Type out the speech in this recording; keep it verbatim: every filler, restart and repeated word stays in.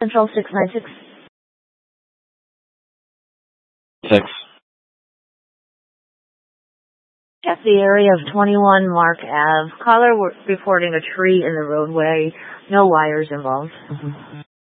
Central six nine six. Six. Check the area of twenty-one Mark Avenue. Caller reporting a tree in the roadway. No wires involved. Mm-hmm.